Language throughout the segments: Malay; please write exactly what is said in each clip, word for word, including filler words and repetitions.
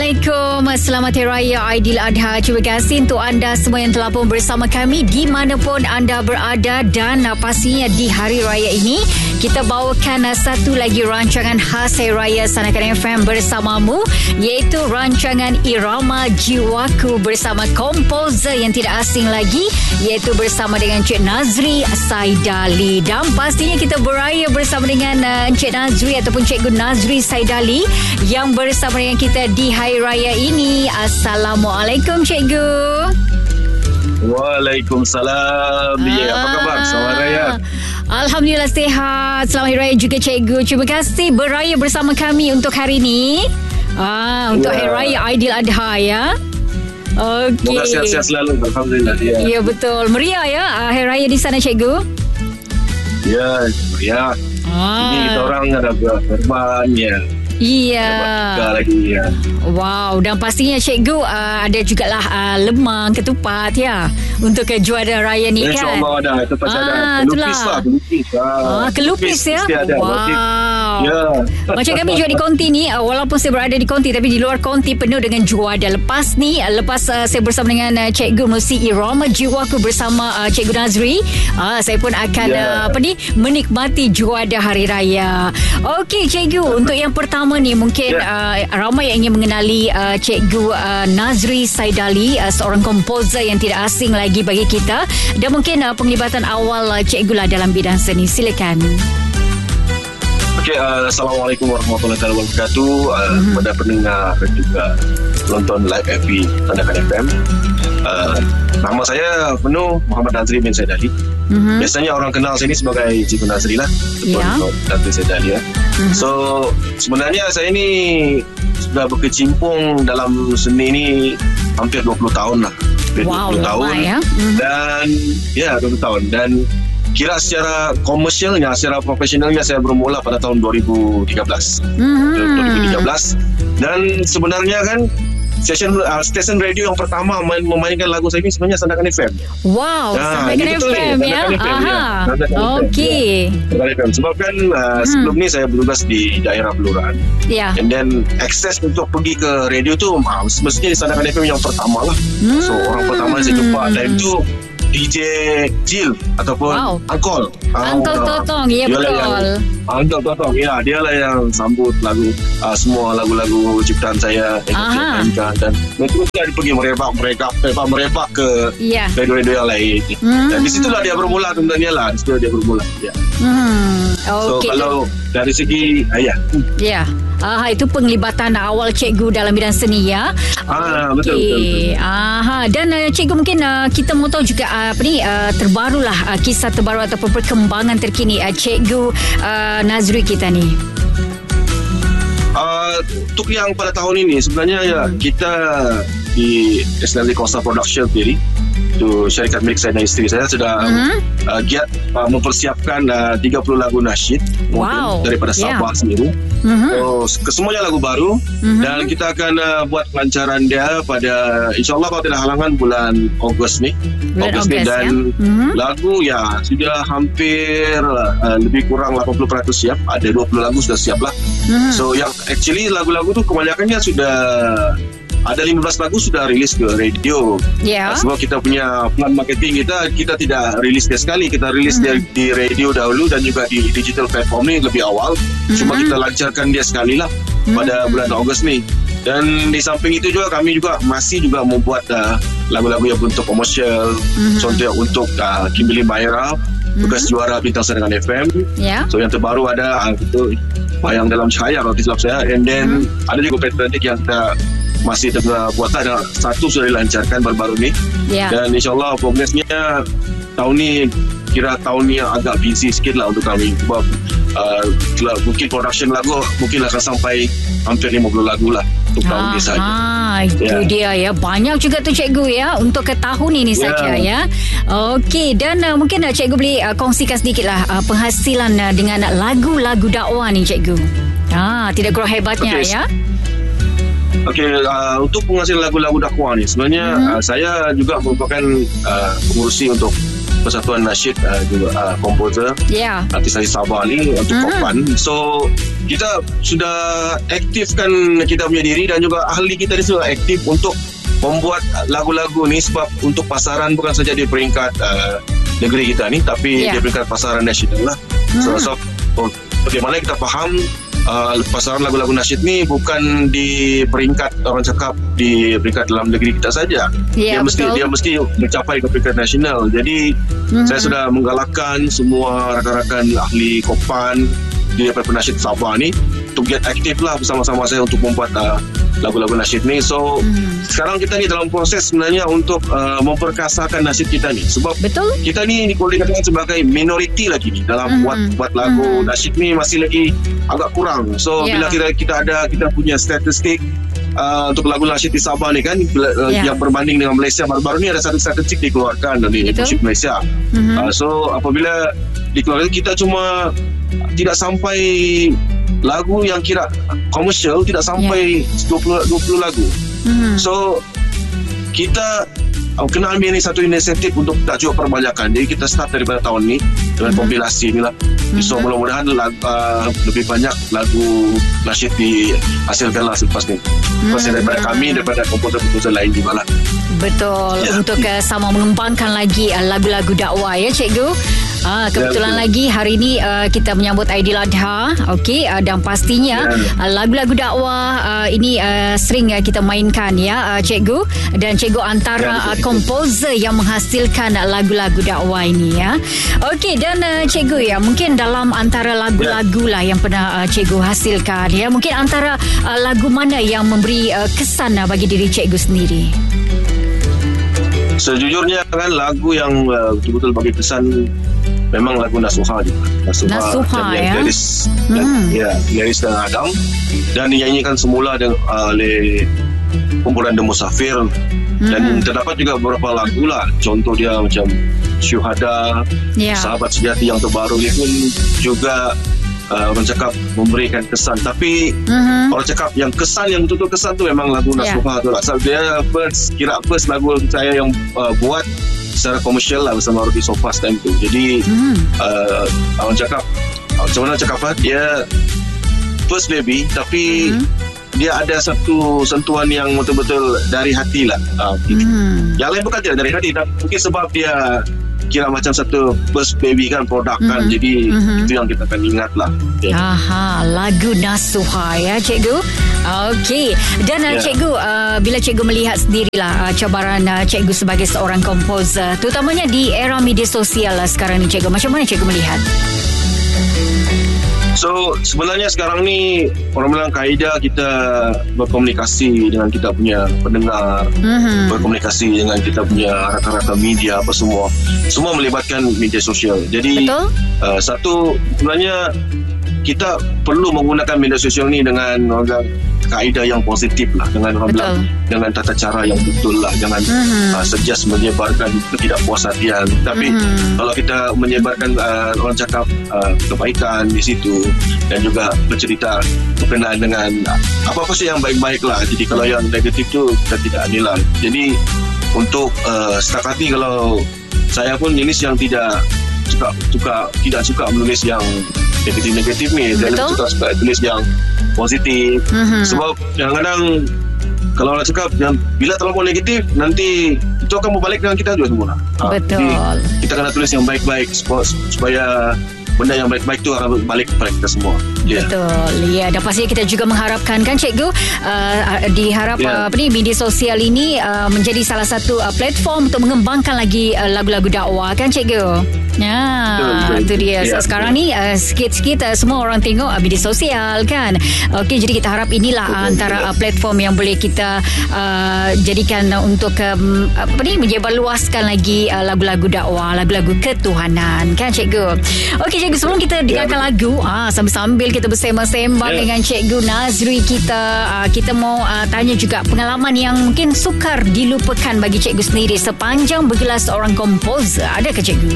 Assalamualaikum. Selamat Hari Raya Aidiladha. Terima kasih untuk anda semua yang telah pun bersama kami di manapun anda berada, dan uh, pastinya di Hari Raya ini kita bawakan uh, satu lagi rancangan khas Hari Raya Sanakan F M bersamamu, iaitu rancangan Irama Jiwaku bersama komposer yang tidak asing lagi, iaitu bersama dengan Encik Nazri Saidali. Dan pastinya kita beraya bersama dengan uh, Encik Nazri ataupun Cikgu Nazri Saidali yang bersama dengan kita di Hari Raya ini. Assalamualaikum Cikgu. Waalaikumsalam. Ah. Ya, apa khabar? Selamat Raya. Alhamdulillah sihat. Selamat Hari Raya juga Cikgu. Terima kasih beraya bersama kami untuk hari ini. Ah, untuk ya. Hari Raya Aidiladha ya. Okey. Semoga sihat-sihat selalu. Alhamdulillah. Ya, ya betul. Meriah ya Hari Raya di sana Cikgu. Ya, meriah. Ah. Ini kita orang ada berkorban ya. Iya. Lagi, ya. Wow, dan pastinya Cikgu uh, ada jugalah uh, lemang, ketupat ya untuk kejuaraan raya ni kan. InsyaAllah ada, ketupat ah, ada. Kelupis lah, kelupis. Ah, kelupis ya. Wow. Ya. Macam kami juga di Konti ni, uh, walaupun saya berada di Konti, tapi di luar Konti penuh dengan juada. Lepas ni, uh, lepas uh, saya bersama dengan uh, Cikgu Musi Irama Jiwaku bersama uh, Cikgu Nazri, uh, saya pun akan yeah. uh, apa ni menikmati juada Hari Raya. Okey Cikgu, untuk yang pertama ni mungkin yeah. uh, ramai yang ingin mengenali uh, Cikgu uh, Nazri Saidali, uh, seorang komposer yang tidak asing lagi bagi kita, dan mungkin uh, penglibatan awal uh, Cikgu lah dalam bidang seni. Silakan. Okey, uh, Assalamualaikum warahmatullahi wabarakatuh. Uh, mm-hmm. Kepada pendengar dan juga penonton live F B Sanakan F M. Uh, nama saya penuh Muhammad Nazri bin Saidali. Mm-hmm. Biasanya orang kenal saya ni sebagai Cikgu Nazri lah. Ya. Nazri Saidali ya. Mm-hmm. So sebenarnya saya ni sudah berkecimpung dalam seni ni hampir dua puluh tahun lah. Hampir wow, dua puluh tahun ya. Mm-hmm. Dan ya dua puluh tahun. Dan kira secara komersialnya, secara profesionalnya saya bermula pada tahun dua ribu tiga belas. Mm-hmm. dua ribu tiga belas. Dan sebenarnya kan stesen uh, stesen radio yang pertama main, memainkan lagu saya ini sebenarnya Sanakan F M. Wow, nah, Sanakan F M ya. Aha. Okey. Sanakan F M. Sebab kan uh, hmm. sebelum ni saya bertugas di daerah Belurahan. Ya. Yeah. And then akses untuk pergi ke radio tu uh, semestinya Sanakan F M yang pertama lah. Hmm. So orang pertama yang saya jumpa time tu D J Jill ataupun wow. Angkol Angkol uh, Totong. Ya betul. Angkol Totong. Ya, dia lah yang sambut lagu uh, semua lagu-lagu ciptaan saya yang saya dan terus dia pergi merebak merebak merebak merebak ke yeah. radio-radio yang lain. Hmm. Dan di situlah dia bermula sebenarnya lah. Di situ dia bermula. Ya. Hmm. Okay. So kalau dari segi ayah. Ya. Ah, itu penglibatan awal Cikgu dalam bidang seni ya. Ah, betul, betul, betul. Aha, dan uh, Cikgu mungkin uh, kita mahu tahu juga uh, apa ni uh, terbarulah uh, kisah terbaru ataupun perkembangan terkini uh, Cikgu uh, Nazri kita ni. Uh, untuk yang pada tahun ini sebenarnya hmm. ya kita di S N L Costa Production sendiri, itu syarikat milik saya dan isteri saya sudah mm-hmm. uh, giat uh, mempersiapkan uh, tiga puluh lagu nasyid wow. daripada Sabah yeah. sendiri. Mm-hmm. So, kesemuanya lagu baru mm-hmm. dan kita akan uh, buat pelancaran dia pada insyaAllah kalau tidak halangan bulan Ogos ni. Bulan Ogos ni dan ya? mm-hmm. lagu ya sudah hampir uh, lebih kurang lapan puluh peratus siap. Ada dua puluh lagu sudah siap lah. Mm-hmm. So yang actually lagu-lagu tu kebanyakannya sudah ada lima belas lagu sudah rilis ke radio. Yeah. Sebab kita punya plan marketing kita kita tidak rilis dia sekali, kita rilis mm-hmm. dia di radio dahulu dan juga di digital platform ni lebih awal. Mm-hmm. Cuma kita lancarkan dia sekali lah mm-hmm. pada bulan Ogos ni. Dan di samping itu juga kami juga masih juga membuat uh, lagu-lagu yang bentuk komersial. Mm-hmm. Contohnya untuk uh, Kimberly Maira, mm-hmm. bekas juara Bintang Sanakan F M. Yeah. So yang terbaru ada uh, itu Bayang Dalam Cahaya kalau tidak salah saya. And then mm-hmm. ada juga patriotik yang kita masih tengah buat, ada satu sudah dilancarkan baru-baru ni. Yeah. Dan insyaAllah progresnya tahun ni kira tahun ni agak busy sikit lah untuk kami. Sebab uh, mungkin production lagu mungkin akan sampai hampir lima puluh lagu lah untuk tahun ha, ni saja. Ha, itu yeah. dia ya. Banyak juga tu Cikgu ya untuk ke tahun ini yeah. saja ya. Okey, dan uh, mungkin uh, Cikgu boleh uh, kongsikan sedikit lah uh, penghasilan uh, dengan lagu-lagu dakwah ni Cikgu. Ah, tidak kurang hebatnya okay. ya. Okey, uh, untuk penghasilan lagu-lagu dakwah ni sebenarnya mm-hmm. uh, saya juga merupakan uh, pengurusi untuk Persatuan Nasyid uh, juga uh, komposer Ya. Yeah. artis dari Sabah ni untuk Mhm. Kopan. So kita sudah aktifkan kita punya diri dan juga ahli kita ni sudah aktif untuk membuat lagu-lagu ni sebab untuk pasaran bukan saja di peringkat uh, negeri kita ni tapi Yeah. di peringkat pasaran nasional lah. So, so oh, bagaimana kita faham uh, pasaran lagu-lagu nasyid ni bukan di peringkat orang cakap di peringkat dalam negeri kita saja. Ya, dia mesti betul. dia mesti mencapai ke peringkat nasional. Jadi Mhm. saya sudah menggalakkan semua rakan-rakan ahli Kopan di Nasyid Sabah ni untuk get aktif lah bersama-sama saya untuk membuat uh, lagu-lagu nasyid ni. So Mhm. sekarang kita ni dalam proses sebenarnya untuk uh, memperkasakan nasyid kita ni sebab Betul. kita ni boleh dikatakan sebagai minoriti lagi ni dalam Mhm. buat buat lagu Mhm. nasyid ni masih lagi agak kurang. So Ya. bila kita kita ada kita punya statistik uh, untuk lagu nasyid di Sabah ni kan uh, Ya. yang berbanding dengan Malaysia, baru-baru ni ada satu statistik dikeluarkan dari Betul. Musik Malaysia. Mhm. Uh, so apabila dikeluarkan kita cuma tidak sampai lagu yang kira komersial tidak sampai dua puluh, dua puluh lagu. Mhm. So kita uh, kena ambil ni satu inisiatif untuk kita juga perbanyakkan. Jadi kita start daripada tahun ni dengan kompilasi ni lah. So mudah-mudahan uh, lebih banyak lagu nasyid dihasilkan lah selepas ni. Lepas ni daripada kami, daripada komposer-komposer lain juga lah. Betul. Ya. Untuk uh, sama mengembangkan lagi uh, lagu-lagu dakwah ya Cikgu. Ah, kebetulan Ya, lagi hari ini uh, kita menyambut Aidiladha, okey, uh, dan pastinya Ya. uh, lagu-lagu dakwah uh, ini uh, sering uh, kita mainkan ya uh, Cikgu, dan Cikgu antara Ya, uh, betul. komposer yang menghasilkan uh, lagu-lagu dakwah ini ya. Okey, dan uh, Cikgu ya, mungkin dalam antara lagu-lagu lah yang pernah uh, Cikgu hasilkan ya, mungkin antara uh, lagu mana yang memberi uh, kesan uh, bagi diri Cikgu sendiri? Sejujurnya kan lagu yang uh, betul-betul bagi kesan memang lagu Nasuha juga. Nasuha, Nasuha, dan yang ya? Liris, Hmm. dan, ya, Liris dan Adam, dan dinyanyikan semula dengan, uh, oleh kumpulan The Musafir. Dan terdapat juga beberapa lagu lah. Contoh dia macam Syuhada, Ya. Sahabat Sejati yang terbaru ni pun juga uh, orang cakap memberikan kesan. Tapi Mhm. orang cakap yang kesan, yang betul-betul kesan tu memang lagu Ya. Nasuha tu lah. Sebab dia first, kira first lagu saya yang uh, buat secara komersial lah bersama Rudy Sofas time tu. Jadi Hmm. uh, orang cakap uh, macam mana cakap lah, dia first baby tapi Mhm. dia ada satu sentuhan yang betul-betul dari hati lah. Uh, Hmm. Yang lain bukan tidak dari hati, tapi mungkin sebab dia kira macam satu first baby kan, produk kan. Mhm. Jadi Mhm. itu yang kita akan ingat lah. Ya. Aha, lagu Nasuha ya Cikgu. Okey. Dan uh, Ya. Cikgu, uh, bila Cikgu melihat sendirilah uh, cabaran uh, Cikgu sebagai seorang komposer, terutamanya di era media sosial lah sekarang ni Cikgu, macam mana Cikgu melihat? So sebenarnya sekarang ni orang bilang kaedah kita berkomunikasi dengan kita punya pendengar, Mhm. berkomunikasi dengan kita punya rakan-rakan media apa semua, semua melibatkan media sosial. Jadi Betul? uh, satu sebenarnya kita perlu menggunakan media sosial ni dengan orang kaedah yang positif lah, dengan orang Betul. bilang dengan tata cara yang betul lah, jangan Mhm. uh, sejas menyebarkan ketidakpuasaan. Tapi Mhm. kalau kita menyebarkan uh, orang cakap uh, kebaikan di situ dan juga bercerita berkenaan dengan uh, apa-apa sih yang baik-baik lah. Jadi kalau yang negatif tu kita tidak nilai. Jadi untuk uh, setakat ni kalau saya pun jenis yang tidak suka, suka tidak suka menulis yang negatif-negatif ni. Saya Betul. lebih suka, suka tulis yang positif. Mhm. Sebab kadang-kadang kalau orang cakap yang bila terlalu negatif, nanti itu akan berbalik dengan kita juga semua. Ha, Betul. Jadi kita kena tulis yang baik-baik supaya, supaya benda yang baik-baik tu akan balik kepada kita semua. Ya. Betul. Ya, dan pastinya kita juga mengharapkan kan Cikgu, uh, diharap uh, Ya. apa ni, media sosial ini uh, menjadi salah satu uh, platform untuk mengembangkan lagi uh, lagu-lagu dakwah kan Cikgu. Ya, Betul, betul. itu dia. Ya, So, sekarang betul. ni uh, sikit-sikit uh, semua orang tengok uh, media sosial kan. Okey, jadi kita harap inilah Betul, uh, antara betul. uh, platform yang boleh kita uh, jadikan uh, untuk um, apa ni, menyebarluaskan lagi uh, lagu-lagu dakwah, lagu-lagu ketuhanan kan Cikgu. Okey Cikgu, sebelum kita dengarkan lagu, ah sambil-sambil kita bersembang-sembang Ya. dengan Cikgu Nazri kita, ah, kita mau ah, tanya juga pengalaman yang mungkin sukar dilupakan bagi Cikgu sendiri sepanjang bergelar seorang komposer. Adakah Cikgu?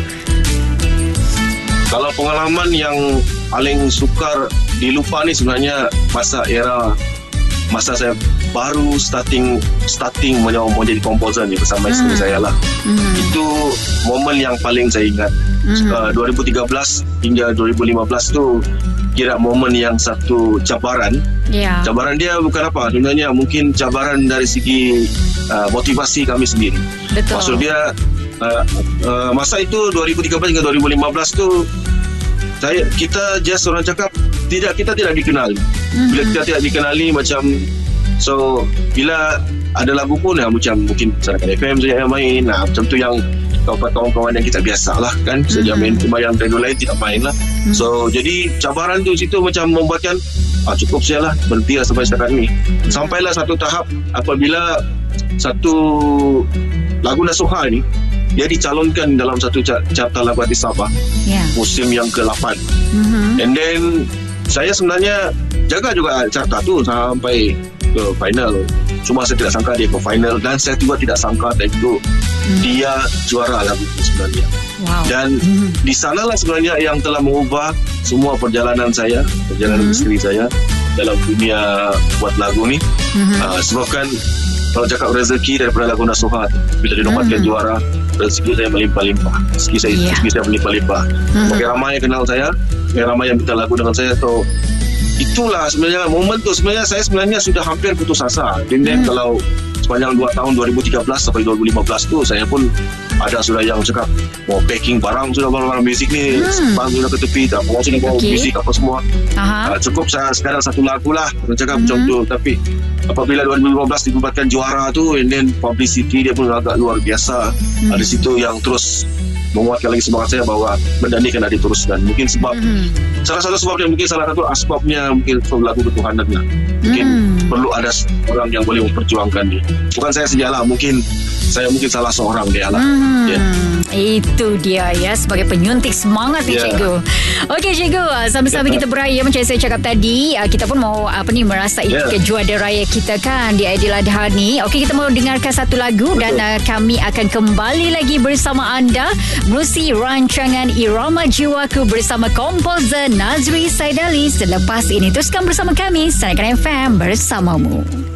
Kalau pengalaman yang paling sukar dilupa ni sebenarnya masa era masa saya baru starting starting mau jadi komposer ni bersama isteri Hmm. saya lah. Hmm. Itu momen yang paling saya ingat. Hmm. Uh, dua ribu tiga belas hingga dua ribu lima belas tu kira momen yang satu cabaran. Ya. Cabaran dia bukan apa, sebenarnya mungkin cabaran dari segi uh, motivasi kami sendiri. Betul. Maksud dia uh, uh, masa itu dua ribu tiga belas hingga dua ribu lima belas tu saya kita just orang cakap tidak kita tidak dikenali. Mm-hmm. Bila kita tidak dikenali macam so bila ada lagu pun ya, macam mungkin Sarakan F M saja yang main. Nah, macam tu yang kawan-kawan yang kita biasa lah kan. Mm-hmm. Saja main cuma yang radio lain tidak main lah. Mm-hmm. So jadi cabaran tu situ macam membuatkan ah, cukup saya lah berhenti lah sampai setakat ni. Mm-hmm. Sampailah satu tahap apabila satu lagu Nasuha ni dia dicalonkan dalam satu carta lagu hati Sabah Ya. musim yang ke delapan. Mhm. And then saya sebenarnya jaga juga carta tu sampai ke final. Cuma saya tidak sangka dia ke final dan saya juga tidak sangka time itu hmm. dia juara lagu itu sebenarnya. Wow. Dan Mhm. di sanalah sebenarnya yang telah mengubah semua perjalanan saya, perjalanan Hmm. isteri saya dalam dunia buat lagu ni. Mhm. Uh, sebabkan kalau cakap rezeki daripada lagu Nasuha, bila dinobatkan Hmm. juara, rezeki saya melimpah-limpah. Rezeki saya, Ya. rezeki saya melimpah-limpah. Hmm. Makin ramai yang kenal saya, makin ramai yang minta lagu dengan saya. So, itulah sebenarnya momen tu. Sebenarnya saya sebenarnya sudah hampir putus asa. Dan Hmm. kalau sepanjang dua tahun dua ribu tiga belas sampai dua ribu lima belas tu, saya pun ada sudah yang cakap mau packing barang, sudah barang-barang muzik ni, Hmm. barang sudah ke tepi, tak mau sudah bawa Okey. muzik apa semua. Aha. Uh, cukup saya sekarang satu lagu lah, orang cakap Mhm. macam tu. Tapi apabila dua ribu lima belas dibuatkan juara tu, and then publicity dia pun agak luar biasa. Mhm. Ada situ yang terus menguatkan lagi semangat saya bahawa benda ni kena diteruskan. Mungkin sebab Mhm. salah satu sebabnya, mungkin salah satu asbabnya mungkin lagu ketuhanan lah. Mungkin Hmm. perlu ada orang yang boleh memperjuangkan dia. Bukan saya sajalah, mungkin saya mungkin salah seorang dia lah. Hmm. Ya. Itu dia ya, sebagai penyuntik semangat ni Ya. cikgu. Okey cikgu, sambil-sambil Ya. kita beraya macam saya cakap tadi, ah, kita pun mau apa ni merasai Ya. kejuaraan raya kita kan di Aidiladha ni. Okey, kita mau dengarkan satu lagu. Betul. Dan uh, kami akan kembali lagi bersama anda menerusi rancangan Irama Jiwaku bersama komposer Nazri Saidali. Selepas ini teruskan bersama kami Sarakan F M bersamamu.